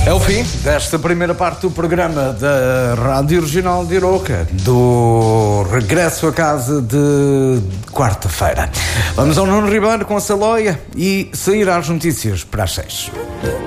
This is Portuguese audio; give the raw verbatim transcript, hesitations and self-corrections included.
É o fim desta primeira parte do programa da Rádio Regional de Aroca, do regresso a casa de quarta-feira. Vamos ao Nuno Ribeiro com a Saloia e sair às notícias para as seis.